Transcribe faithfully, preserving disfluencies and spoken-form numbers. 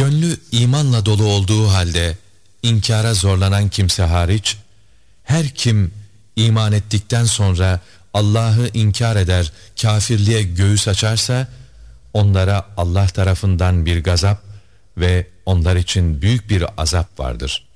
Gönlü imanla dolu olduğu halde inkara zorlanan kimse hariç, her kim iman ettikten sonra Allah'ı inkar eder, kafirliğe göğüs açarsa, onlara Allah tarafından bir gazap ve onlar için büyük bir azap vardır.